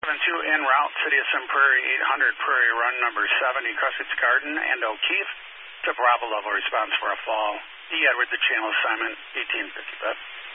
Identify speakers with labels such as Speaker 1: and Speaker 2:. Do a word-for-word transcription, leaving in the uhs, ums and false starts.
Speaker 1: seven two en route, City of Sun Prairie, eight hundred Prairie Run, number seventy, Cressett's Garden, and O'Keefe. To Bravo level response for a fall. D. Edward, the channel assignment, eighteen fifty-five.